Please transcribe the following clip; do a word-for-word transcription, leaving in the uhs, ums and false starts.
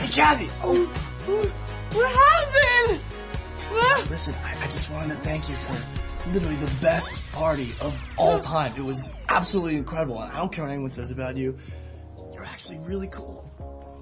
Kathy! Oh. What happened? Listen, I, I just wanted to thank you for literally the best party of all time. It was absolutely incredible. I don't care what anyone says about you. You're actually really cool.